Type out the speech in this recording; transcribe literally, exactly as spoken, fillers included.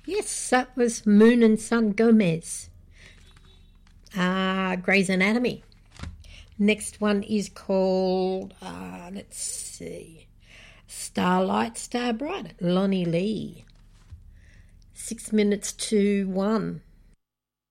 Yes, that was Moon and Sun Gomez. Uh, Grey's Anatomy. Next one is called, uh, let's see, Starlight, Starbright, Lonnie Lee. Six minutes to one.